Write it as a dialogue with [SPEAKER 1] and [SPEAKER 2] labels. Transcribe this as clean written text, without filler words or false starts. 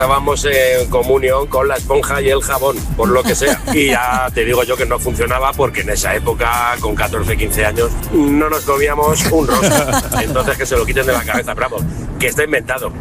[SPEAKER 1] Estábamos en comunión con la esponja y el jabón, por lo que sea. Y ya te digo yo que no funcionaba porque en esa época, con 14, 15 años, no nos comíamos un rosco. Entonces que se lo quiten de la cabeza, bravo, que está inventado.